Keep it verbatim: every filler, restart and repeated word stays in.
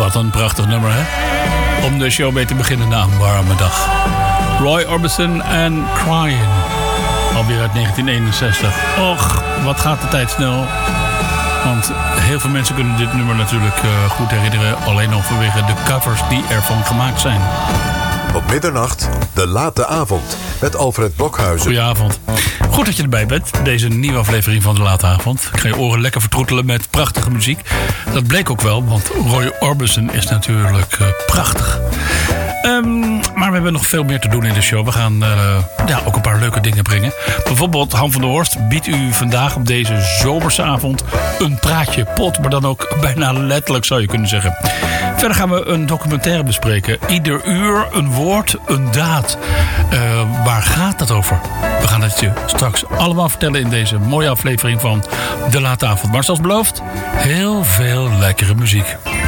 Wat een prachtig nummer, hè? Om de show mee te beginnen na een warme dag. Roy Orbison en Crying. Alweer uit negentien eenenzestig. Och, wat gaat de tijd snel. Want heel veel mensen kunnen dit nummer natuurlijk uh, goed herinneren. Alleen al vanwege de covers die ervan gemaakt zijn. Op middernacht, de late avond, met Alfred Blokhuizen. Goedenavond. Goed dat je erbij bent. Deze nieuwe aflevering van de late avond. Ik ga je oren lekker vertroetelen met prachtige muziek. Dat bleek ook wel, want Roy Orbison is natuurlijk uh, prachtig. Um, maar we hebben nog veel meer te doen in de show. We gaan uh, ja, ook een paar leuke dingen brengen. Bijvoorbeeld Han van der Horst biedt u vandaag op deze zomerse avond een praatje pot. Maar dan ook bijna letterlijk, zou je kunnen zeggen. Verder gaan we een documentaire bespreken. Ieder uur een woord, een daad. Uh, waar gaat dat over? We gaan het je straks allemaal vertellen in deze mooie aflevering van De Late Avond. Maar zoals beloofd, heel veel lekkere muziek.